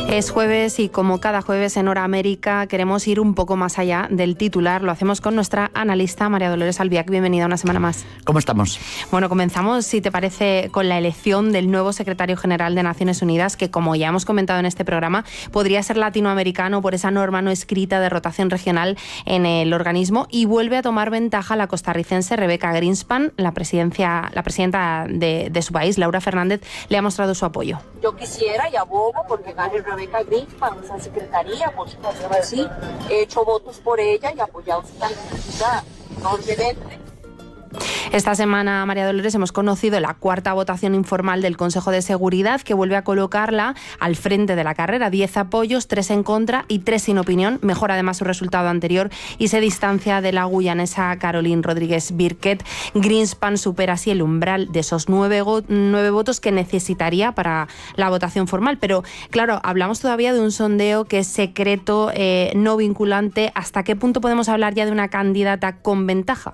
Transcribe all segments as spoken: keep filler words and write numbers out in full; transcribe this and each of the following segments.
Es jueves y como cada jueves en Hora América queremos ir un poco más allá del titular. Lo hacemos con nuestra analista María Dolores Albiac. Bienvenida una semana más. ¿Cómo estamos? Bueno, comenzamos, si te parece, con la elección del nuevo secretario general de Naciones Unidas, que como ya hemos comentado en este programa, podría ser latinoamericano por esa norma no escrita de rotación regional en el organismo, y vuelve a tomar ventaja la costarricense Rebecca Greenspan. La, presidencia, la presidenta de, de su país, Laura Fernández, le ha mostrado su apoyo. Yo quisiera y abogo porque gane Rebecca Greenspan esa secretaría, por supuesto que sí. He hecho votos por ella y apoyado su candidatura enormemente. Esta semana, María Dolores, hemos conocido la cuarta votación informal del Consejo de Seguridad, que vuelve a colocarla al frente de la carrera. Diez apoyos, tres en contra y tres sin opinión. Mejora además su resultado anterior y se distancia de la guyanesa Caroline Rodríguez Birkett. Greenspan supera así el umbral de esos nueve, go- nueve votos que necesitaría para la votación formal. Pero, claro, hablamos todavía de un sondeo que es secreto, eh, no vinculante. ¿Hasta qué punto podemos hablar ya de una candidata con ventaja?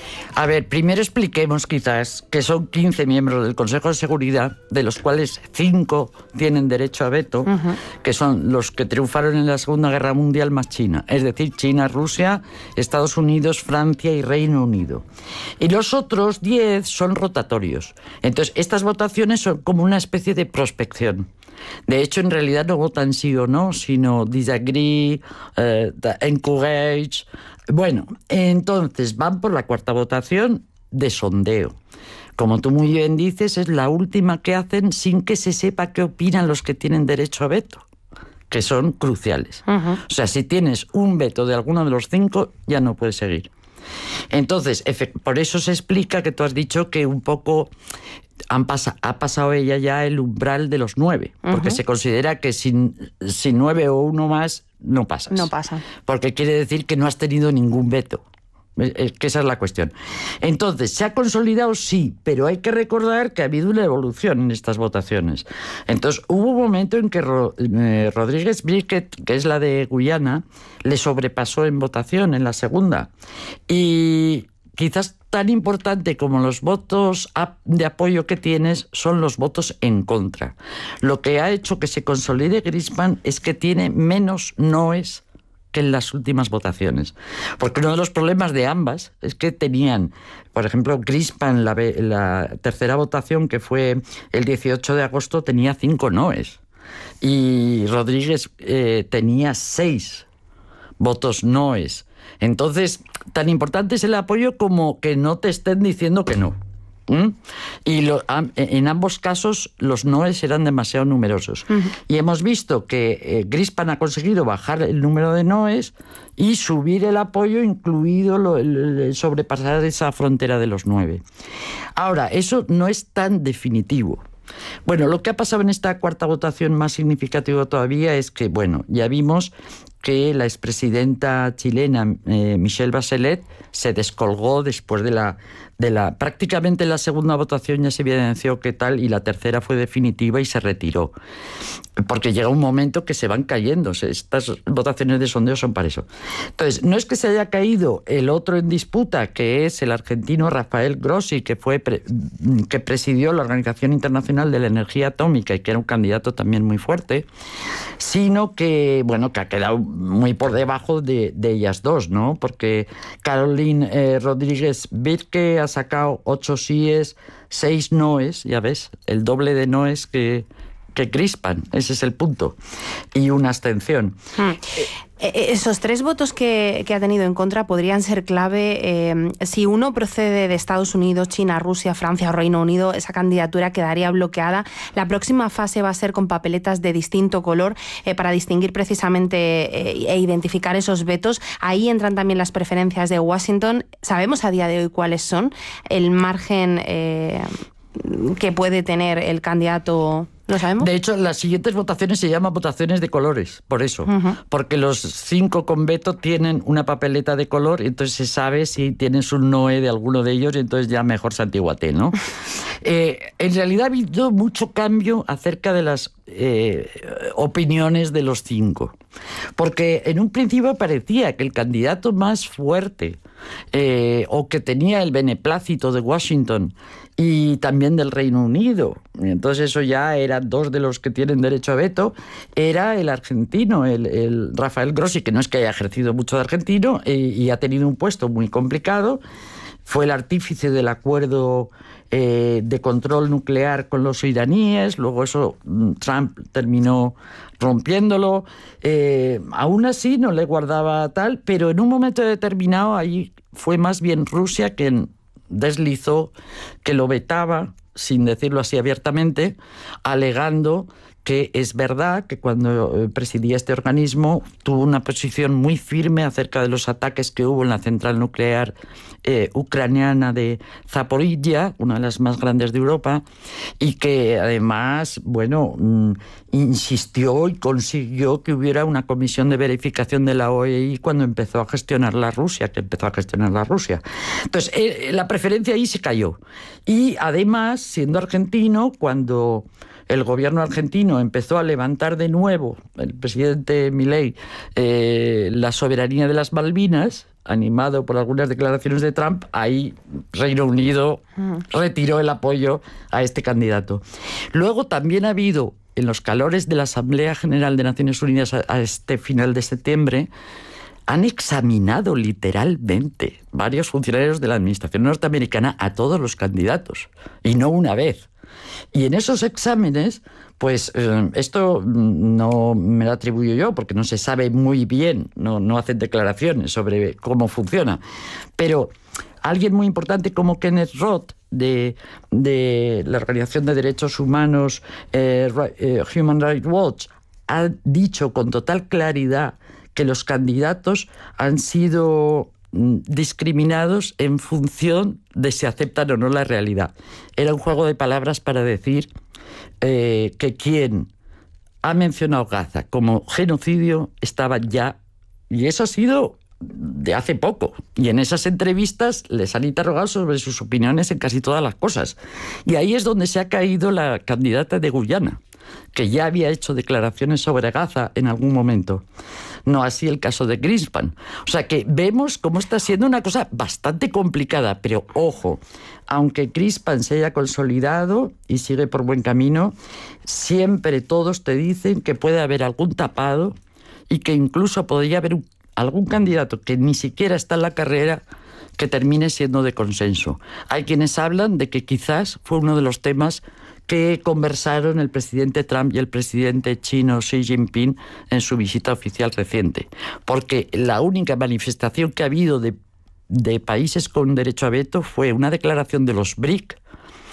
A ver, primero expliquemos quizás que son quince miembros del Consejo de Seguridad, de los cuales cinco tienen derecho a veto, uh-huh. que son los que triunfaron en la Segunda Guerra Mundial más China, es decir, China, Rusia, Estados Unidos, Francia y Reino Unido. Y los otros diez son rotatorios. Entonces, estas votaciones son como una especie de prospección. De hecho, en realidad no votan sí o no, sino disagree, uh, encourage. Bueno, entonces van por la cuarta votación de sondeo. Como tú muy bien dices, es la última que hacen sin que se sepa qué opinan los que tienen derecho a veto, que son cruciales. Uh-huh. O sea, si tienes un veto de alguno de los cinco, ya no puedes seguir. Entonces, por eso se explica que tú has dicho que un poco han pas- ha pasado ella ya el umbral de los nueve, porque uh-huh. se considera que sin, sin nueve o uno más no pasas. No pasa. Porque quiere decir que no has tenido ningún veto. Es que esa es la cuestión. Entonces, ¿se ha consolidado? Sí, pero hay que recordar que ha habido una evolución en estas votaciones. Entonces, hubo un momento en que Ro- eh, Rodríguez Birkett, que es la de Guyana, le sobrepasó en votación en la segunda. Y quizás tan importante como los votos de apoyo que tienes son los votos en contra. Lo que ha hecho que se consolide Greenspan es que tiene menos noes que en las últimas votaciones. Porque uno de los problemas de ambas es que tenían, por ejemplo, Greenspan, la, la tercera votación, que fue el dieciocho de agosto, tenía cinco noes. Y Rodríguez eh, tenía seis votos noes. Entonces, tan importante es el apoyo como que no te estén diciendo que no. ¿Mm? Y lo, en ambos casos los noes eran demasiado numerosos. Uh-huh. Y hemos visto que eh, Greenspan ha conseguido bajar el número de noes y subir el apoyo, incluido lo, el, el sobrepasar esa frontera de los nueve. Ahora, eso no es tan definitivo. Bueno, lo que ha pasado en esta cuarta votación, más significativo todavía, es que, bueno, ya vimos que la expresidenta chilena eh, Michelle Bachelet se descolgó después de la, de la... Prácticamente la segunda votación ya se evidenció qué tal, y la tercera fue definitiva y se retiró. Porque llega un momento que se van cayendo. Estas votaciones de sondeo son para eso. Entonces, no es que se haya caído el otro en disputa, que es el argentino Rafael Grossi, que fue pre, que presidió la Organización Internacional de la Energía Atómica y que era un candidato también muy fuerte, sino que, bueno, que ha quedado muy por debajo de, de ellas dos, ¿no? Porque Caroline eh, Rodríguez Birkett ha sacado ocho síes, seis noes, ya ves, el doble de noes que... que Greenspan, ese es el punto, y una abstención. Hmm. Esos tres votos que, que ha tenido en contra podrían ser clave. Eh, si uno procede de Estados Unidos, China, Rusia, Francia o Reino Unido, esa candidatura quedaría bloqueada. La próxima fase va a ser con papeletas de distinto color eh, para distinguir precisamente eh, e identificar esos vetos. Ahí entran también las preferencias de Washington. ¿Sabemos a día de hoy cuáles son? El margen eh, que puede tener el candidato... ¿Lo sabemos? De hecho, las siguientes votaciones se llaman votaciones de colores, por eso. Uh-huh. Porque los cinco con veto tienen una papeleta de color, y entonces se sabe si tienes un noe de alguno de ellos, y entonces ya mejor santíguate, ¿no? eh, en realidad ha habido mucho cambio acerca de las eh, opiniones de los cinco. Porque en un principio parecía que el candidato más fuerte eh, o que tenía el beneplácito de Washington y también del Reino Unido, y entonces eso ya eran dos de los que tienen derecho a veto, era el argentino, el, el Rafael Grossi, que no es que haya ejercido mucho de argentino eh, y ha tenido un puesto muy complicado. Fue el artífice del acuerdo eh, de control nuclear con los iraníes, luego eso Trump terminó rompiéndolo. Eh, aún así no le guardaba tal, pero en un momento determinado ahí fue más bien Rusia quien deslizó que lo vetaba, sin decirlo así abiertamente, alegando que es verdad que cuando presidía este organismo tuvo una posición muy firme acerca de los ataques que hubo en la central nuclear eh, ucraniana de Zaporizhia, una de las más grandes de Europa, y que además, bueno, mm, insistió y consiguió que hubiera una comisión de verificación de la O E I cuando empezó a gestionar la Rusia, que empezó a gestionar la Rusia. Entonces, eh, la preferencia ahí se cayó. Y además, siendo argentino, cuando el gobierno argentino empezó a levantar de nuevo, el presidente Milei, eh, la soberanía de las Malvinas, animado por algunas declaraciones de Trump, ahí Reino Unido retiró el apoyo a este candidato. Luego también ha habido, en los calores de la Asamblea General de Naciones Unidas a, a este final de septiembre, han examinado literalmente varios funcionarios de la administración norteamericana a todos los candidatos, y no una vez. Y en esos exámenes, pues eh, esto no me lo atribuyo yo, porque no se sabe muy bien, no, no hacen declaraciones sobre cómo funciona. Pero alguien muy importante como Kenneth Roth, de, de la Organización de Derechos Humanos eh, eh, Human Rights Watch, ha dicho con total claridad que los candidatos han sido discriminados en función de si aceptan o no la realidad. Era un juego de palabras para decir eh, que quien ha mencionado Gaza como genocidio estaba ya, y eso ha sido de hace poco, y en esas entrevistas les han interrogado sobre sus opiniones en casi todas las cosas, y ahí es donde se ha caído la candidata de Guyana, que ya había hecho declaraciones sobre Gaza en algún momento. No así el caso de Greenspan. O sea que vemos cómo está siendo una cosa bastante complicada, pero ojo, aunque Greenspan se haya consolidado y sigue por buen camino, siempre todos te dicen que puede haber algún tapado y que incluso podría haber un, algún candidato que ni siquiera está en la carrera que termine siendo de consenso. Hay quienes hablan de que quizás fue uno de los temas que conversaron el presidente Trump y el presidente chino Xi Jinping en su visita oficial reciente. Porque la única manifestación que ha habido de, de países con derecho a veto fue una declaración de los B R I C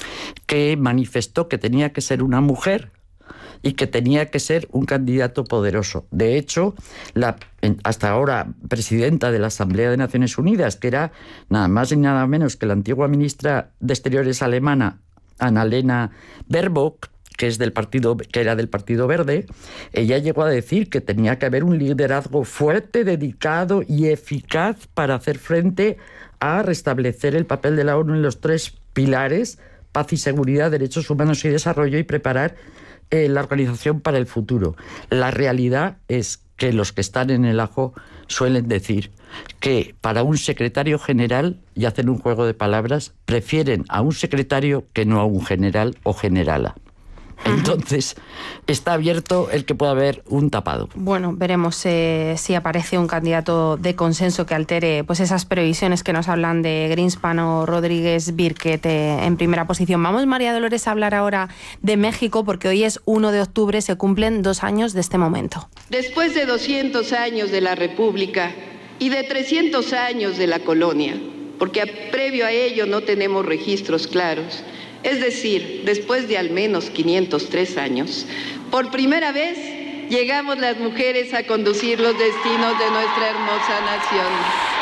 que manifestó que tenía que ser una mujer y que tenía que ser un candidato poderoso. De hecho, la hasta ahora presidenta de la Asamblea de Naciones Unidas, que era nada más y nada menos que la antigua ministra de Exteriores alemana, Annalena Baerbock, que es del partido, que era del Partido Verde, ella llegó a decir que tenía que haber un liderazgo fuerte, dedicado y eficaz para hacer frente a restablecer el papel de la ONU en los tres pilares: paz y seguridad, derechos humanos y desarrollo, y preparar eh, la organización para el futuro. La realidad es que los que están en el ajo suelen decir que para un secretario general, y hacen un juego de palabras, prefieren a un secretario que no a un general o generala. Entonces, está abierto el que pueda haber un tapado. Bueno, veremos eh, si aparece un candidato de consenso que altere pues esas previsiones que nos hablan de Greenspan o Rodríguez Birquet eh, en primera posición. Vamos, María Dolores, a hablar ahora de México, porque hoy es uno de octubre, se cumplen dos años de este momento. Después de doscientos años de la República y de trescientos años de la colonia, porque a, previo a ello no tenemos registros claros, es decir, después de al menos quinientos tres años, por primera vez llegamos las mujeres a conducir los destinos de nuestra hermosa nación.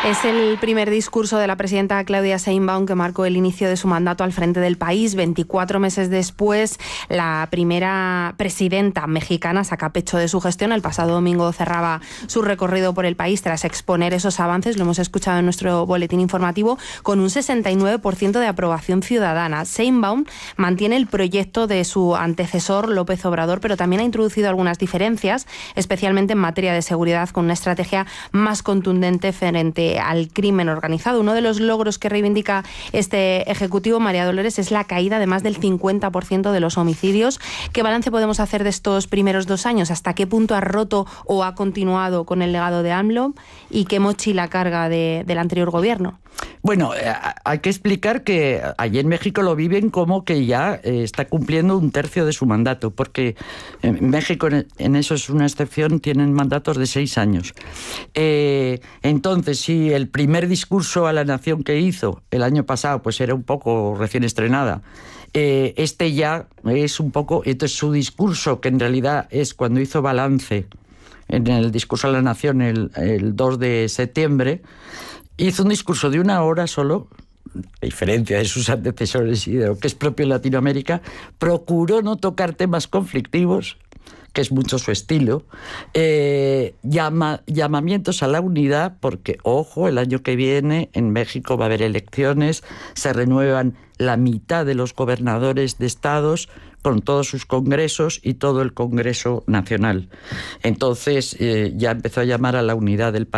Es el primer discurso de la presidenta Claudia Sheinbaum que marcó el inicio de su mandato al frente del país. veinticuatro meses después, la primera presidenta mexicana saca pecho de su gestión. El pasado domingo cerraba su recorrido por el país tras exponer esos avances, lo hemos escuchado en nuestro boletín informativo, con un sesenta y nueve por ciento de aprobación ciudadana. Sheinbaum mantiene el proyecto de su antecesor López Obrador, pero también ha introducido algunas diferencias, especialmente en materia de seguridad, con una estrategia más contundente frente al crimen organizado. Uno de los logros que reivindica este Ejecutivo, María Dolores, es la caída de más del cincuenta por ciento de los homicidios. ¿Qué balance podemos hacer de estos primeros dos años? ¿Hasta qué punto ha roto o ha continuado con el legado de AMLO? ¿Y qué mochila carga de, del anterior gobierno? Bueno, eh, hay que explicar que allí en México lo viven como que ya eh, está cumpliendo un tercio de su mandato, porque en México, en eso es una excepción, tienen mandatos de seis años. Eh, entonces, si el primer discurso a la nación que hizo el año pasado pues era un poco recién estrenada, eh, este ya es un poco... Entonces, su discurso, que en realidad es cuando hizo balance en el discurso a la nación el, el dos de septiembre, hizo un discurso de una hora solo, a diferencia de sus antecesores y de lo que es propio en Latinoamérica. Procuró no tocar temas conflictivos, que es mucho su estilo, eh, llama, llamamientos a la unidad, porque, ojo, el año que viene en México va a haber elecciones, se renuevan la mitad de los gobernadores de estados con todos sus congresos y todo el Congreso Nacional. Entonces eh, ya empezó a llamar a la unidad del país.